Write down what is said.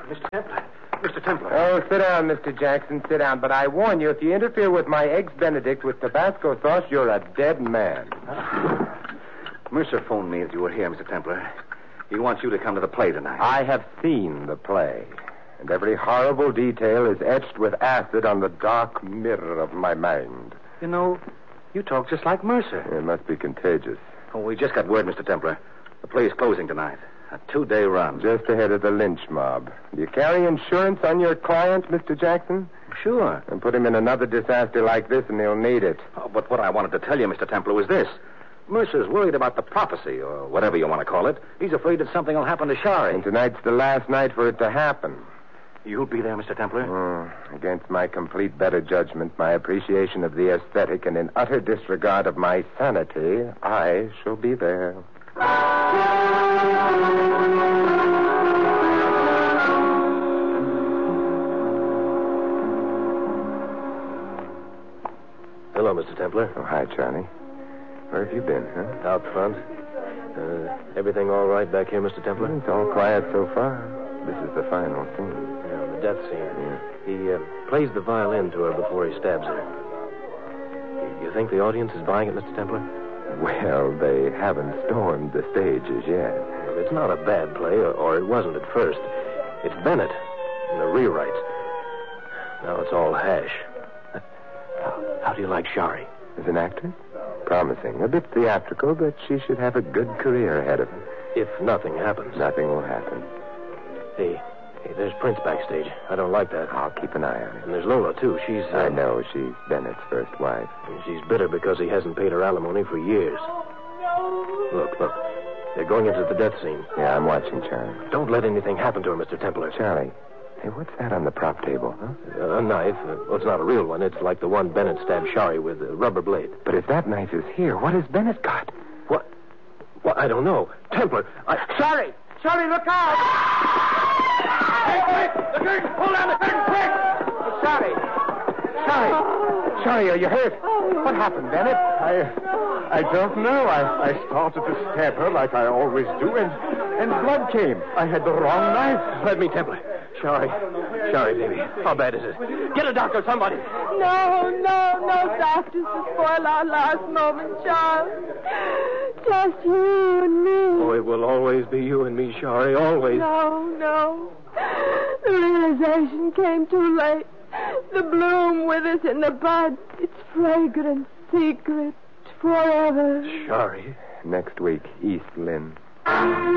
Mr. Templar. Mr. Templar. Oh, sit down, Mr. Jackson, sit down. But I warn you, if you interfere with my Eggs Benedict with Tabasco sauce, you're a dead man. Mercer phoned me as you were here, Mr. Templar. He wants you to come to the play tonight. I have seen the play, and every horrible detail is etched with acid on the dark mirror of my mind. You know, you talk just like Mercer. It must be contagious. Oh, we just got word, Mr. Templar. The play is closing tonight. A 2-day run. Just ahead of the lynch mob. Do you carry insurance on your client, Mr. Jackson? Sure. And put him in another disaster like this, and he'll need it. Oh, but what I wanted to tell you, Mr. Templar, was this. Mercer's worried about the prophecy, or whatever you want to call it. He's afraid that something will happen to Shari. And tonight's the last night for it to happen. You'll be there, Mr. Templar? Against my complete better judgment, my appreciation of the aesthetic, and in utter disregard of my sanity, I shall be there. Hello, Mr. Templar. Oh, hi, Charlie. Where have you been, huh? Out front. Everything all right back here, Mr. Templar? It's all quiet so far. This is the final scene. Yeah, the death scene. Yeah. He plays the violin to her before he stabs her. You think the audience is buying it, Mr. Templar? Well, they haven't stormed the stage as yet. Well, it's not a bad play, or it wasn't at first. It's Bennett and the rewrites. Now it's all hash. How do you like Shari? As an actress? Promising. A bit theatrical, but she should have a good career ahead of her. If nothing happens. Nothing will happen. Hey, there's Prince backstage. I don't like that. I'll keep an eye on it. And there's Lola, too. She's... I know. She's Bennett's first wife. And she's bitter because he hasn't paid her alimony for years. Look. They're going into the death scene. Yeah, I'm watching, Charlie. Don't let anything happen to her, Mr. Templar. Charlie, hey, what's that on the prop table, huh? A knife. Well, it's not a real one. It's like the one Bennett stabbed Shari with, a rubber blade. But if that knife is here, what has Bennett got? What? Well, I don't know. Templar, Shari! Shari, look out! Hey, quick! The curtain! Pull down the curtain, quick! Shari! Shari, are you hurt? What happened, Bennett? I don't know. I started to stab her like I always do, and blood came. I had the wrong knife. let me, Templar. Shari, baby. How bad is it? Get a doctor, somebody. No doctors to spoil our last moment, Charles. Just you and me. Oh, it will always be you and me, Shari, always. No. The realization came too late. The bloom withers in the bud. Its fragrant secret forever. Shari. Next week, East Lynn.